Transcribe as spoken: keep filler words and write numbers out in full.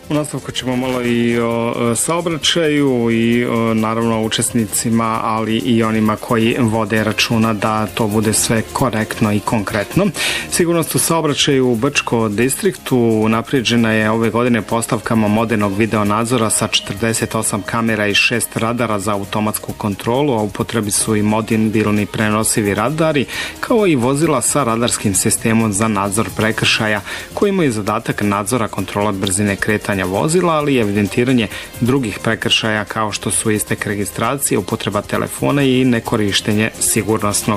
U nastavku ćemo malo i o saobraćaju i o, naravno učesnicima, ali i onima koji vode računa da to bude sve korektno i konkretno. Sigurnost u saobraćaju u Brčko distriktu unaprijeđena je ove godine postavkama modernog video nadzora sa četrdeset osam kamera i šest radara za automatsku kontrolu, a upotrebi su i mobilni prenosivi radari, kao i vozila sa radarskim sistemom za nadzor prekršaja, koji imaju zadatak nadzora kontrola brzine kretanja vozila, ali i evidentiranje drugih prekršaja kao što su istek registracije, upotreba telefona i nekorištenje sigurnosnog